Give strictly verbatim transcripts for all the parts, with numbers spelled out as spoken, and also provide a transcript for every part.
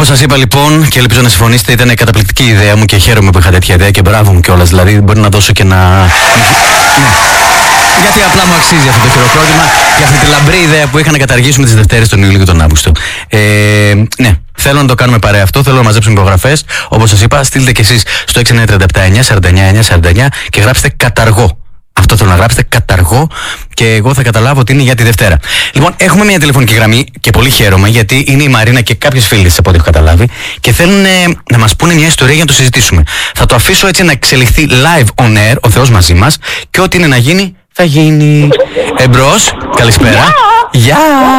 Όπως σας είπα λοιπόν, και ελπίζω να συμφωνήσετε, ήταν καταπληκτική η ιδέα μου και χαίρομαι που είχα τέτοια ιδέα και μπράβο μου κιόλας. Δηλαδή, μπορεί να δώσω και να. Ναι. Γιατί απλά μου αξίζει αυτό το χειροκρότημα για αυτή τη λαμπρή ιδέα που είχα να καταργήσουμε τις Δευτέρες τον Ιούλιο και τον Αύγουστο. Ε, ναι, θέλω να το κάνουμε παρέα αυτό. Θέλω να μαζέψουμε υπογραφές. Όπως σας είπα, στείλτε κι εσείς στο έξι εννιά τρία επτά εννιά σαράντα εννιά εννιά σαράντα εννιά και γράψτε καταργώ. Αυτό θέλω να γράψετε, καταργώ, και εγώ θα καταλάβω ότι είναι για τη Δευτέρα. Λοιπόν, έχουμε μια τηλεφωνική γραμμή και πολύ χαίρομαι γιατί είναι η Μαρίνα και κάποιες φίλες από ό,τι έχω καταλάβει και θέλουν ε, να μας πούνε μια ιστορία για να το συζητήσουμε. Θα το αφήσω έτσι να εξελιχθεί live on air, ο Θεός μαζί μας, και ό,τι είναι να γίνει, θα γίνει. Εμπρός, καλησπέρα. Γεια!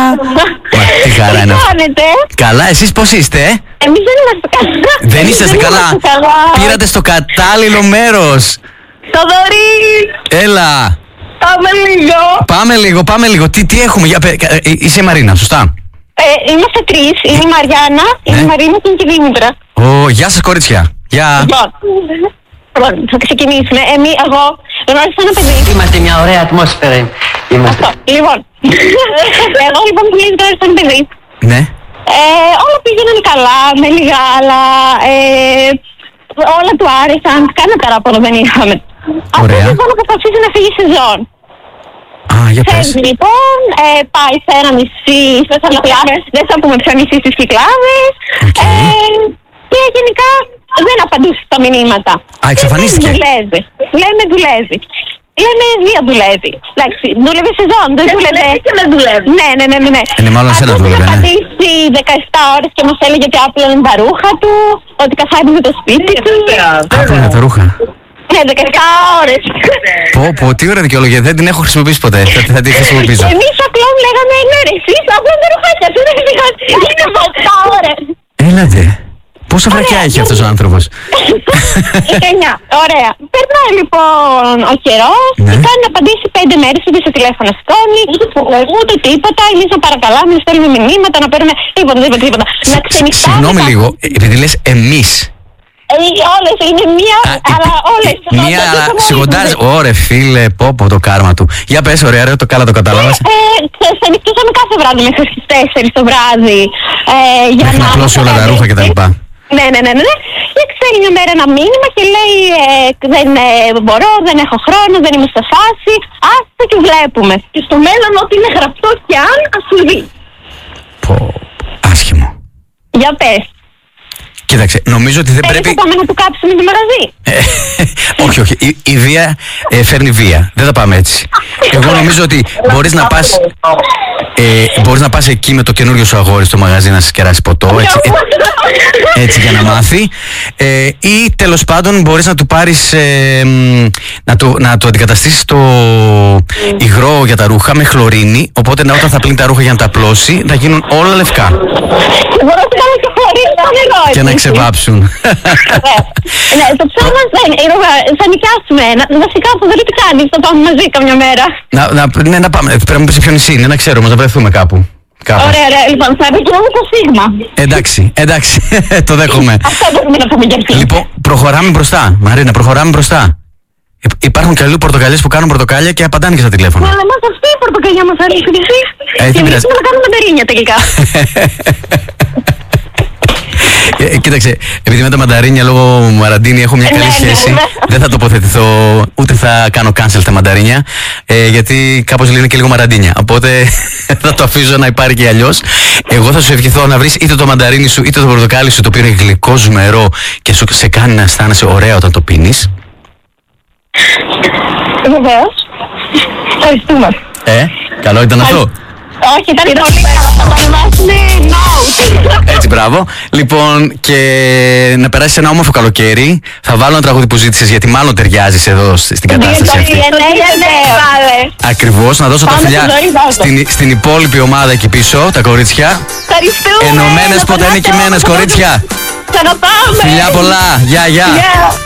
Μα τι χαρά είναι αυτό. Καλά, εσείς πώς είστε? Εμείς δεν είμαστε καλά. Δεν είστε καλά. Πήρατε στο κατάλληλο μέρος. Θοδωρή! Έλα! Πάμε λίγο! Πάμε λίγο, πάμε λίγο. Τι, τι έχουμε, για, ε, ε, είσαι η Μαρίνα, σωστά? Ε, είμαστε τρεις. Είναι η Μαριάννα, είναι η Μαρίνα και είναι και η Δήμητρα. Ω, γεια σας κορίτσια. Γεια. Λοιπόν, θα ξεκινήσουμε. Εμείς, εγώ, γνώρισα ένα παιδί. Είμαστε μια ωραία ατμόσφαιρα. Είμαστε. Αυτό. Λοιπόν, εγώ λοιπόν που λέει γνώρισα ένα παιδί. Ναι. Ε, όλα πήγαιναν καλά, με λίγα άλλα. Ε, όλα του άρεσαν. Κάνα παράπονο δεν είχαμε. Ωραία. Αυτό λοιπόν αποφασίζει να φύγει σεζόν. Α, για πες. Φεύγει λοιπόν, ε, πάει σε ένα νησί, σε ένα Κυκλάδες, δεν θα πούμε ποιο νησί, στις Κυκλάδες. Okay. Ε, και γενικά δεν απαντούσε στα μηνύματα. Α, εξαφανίστηκε. Δουλεύει. Λέμε δουλεύει. Λέμε δύο δουλεύει. Εντάξει, δούλευε σεζόν, δεν δούλευε. Και δεν δουλεύει. Ναι, ναι, ναι, ναι. Είναι μάλλον σε ένα δούλευε, ναι. Είχε πατήσει δεκαεπτά ώρες και μας έλεγε ότι άπλωνε τα ρούχα του, ότι καθάριζε το σπίτι του. Άπλωνε τα ρούχα. Ναι, δεκαεπτά ώρες. Πω, πω, τι ωραία δικαιολογία. Δεν την έχω χρησιμοποιήσει ποτέ. Θα, θα τη χρησιμοποιήσω. Εμείς απλά λέγαμε, ναι ρε, εσείς απλά τα ρούχάκια σου, δεν είναι δεκαεπτά ώρες. Έλατε. Πόσα βρακιά έχει αυτός ο άνθρωπος? εννιά. Ωραία. Περνάει λοιπόν ο καιρός και κάνει να απαντήσει πέντε μέρες, ούτε σε τηλέφωνο σηκώνει, ούτε τίποτα. Εμείς να παρακαλάμε, να στέλνουμε μηνύματα, να παίρνουμε τίποτα, τίποτα, τίποτα. Να ξενυχτάμε. Συγγνώμη λίγο, επειδή λες εμείς. Ε, όλες είναι μία, αλλά όλες. Μία, αλλά σιγοντάζει. Ωρε φίλε, πω πω το κάρμα του. Για πες, ωραία, ωραία, το καλά το κατάλαβες. Ξενυχτούσαμε κάθε βράδυ μέχρι τις τέσσερις το βράδυ. Μέχρι να απλώσει όλα τα ρούχα κτλ. Ναι, ναι, ναι, ναι. Και ξέρει μια μέρα ένα μήνυμα και λέει ε, δεν ε, μπορώ, δεν έχω χρόνο, δεν είμαι σε φάση. Άστα και βλέπουμε. Και στο μέλλον ό,τι είναι γραπτό και αν, ας σου δει. Πω, άσχημο. Για πες. Κοίταξε, νομίζω ότι δεν Θέλεις πρέπει. να πάμε να του κάψουμε το μαγαζί. Όχι, όχι. Η, η βία ε, φέρνει βία. Δεν θα πάμε έτσι. Εγώ νομίζω ότι μπορείς να πας. Ε, μπορείς να πας εκεί με το καινούριο σου αγόρι στο μαγαζί να σας κεράσει ποτό, έτσι, ε, έτσι για να μάθει, ε, ή τέλος πάντων μπορείς να του πάρεις, ε, να, του, να του αντικαταστήσεις το υγρό για τα ρούχα με χλωρίνη, οπότε να, όταν θα πλύνει τα ρούχα για να τα απλώσει θα γίνουν όλα λευκά. Μπορώ να το κάνω και χωρίς το νερό. Και να ξεβάψουν. Ναι, το ψάμα δεν είναι. Θα νοικιάσουμε ένα. Βασικά αυτό δεν τι κάνεις, θα πάμε μαζί καμιά μέρα. Να, να, ναι, να πάμε. Πρέπει να μου πεις σε ποιο νησί είναι, να ξέρουμε, να βρεθούμε κάπου. κάπου. Ωραία, ωραία. Λοιπόν, θα επικοινωνούμε το Σίγμα. Εντάξει, εντάξει, το δέχομαι. Αυτό μπορούμε να πούμε για αυτή. Λοιπόν, προχωράμε μπροστά. Μαρίνα, προχωράμε μπροστά. Υπάρχουν και αλλού πορτοκαλιές που κάνουν πορτοκάλια και απαντάνε και στα τηλέφωνα. Ναι, αλλά εμάς αυτή η πορτοκαλιά μας αρέσει. Ε, και εμείς να κάνουμε μανταρίνια τελικά. Ε, κοίταξε, επειδή με τα μανταρίνια λόγω Μαραντίνη έχω μια καλή ναι, σχέση, ναι. δεν θα τοποθετηθώ, ούτε θα κάνω cancel τα μανταρίνια, ε, γιατί κάπως λένε και λίγο Μαραντίνια. Οπότε θα το αφήσω να υπάρχει αλλιώς. Εγώ θα σου ευχηθώ να βρεις είτε το μανταρίνι σου είτε το πορτοκάλι σου, το οποίο είναι γλυκό, ζουμερό και σου σε κάνει να αισθάνεσαι ωραία όταν το πίνεις. Βεβαίως. Ευχαριστούμε. Ε, καλό ήταν αυτό. Όχι, ήταν πολύ καλό. Θα το ανεβάσουμε note. Έτσι, μπράβο. Λοιπόν, και να περάσει ένα όμορφο καλοκαίρι. Θα βάλω ένα τραγούδι που ζήτησες, γιατί μάλλον ταιριάζεις εδώ στην κατάσταση αυτή. Ακριβώς, να δώσω τα φιλιά στην, στην υπόλοιπη ομάδα εκεί πίσω, τα κορίτσια. Ευχαριστούμε. Ενωμένες ποτέ νικημένες, κορίτσια. Ξαναπάμε. Φιλιά πολλά. Γεια, γεια.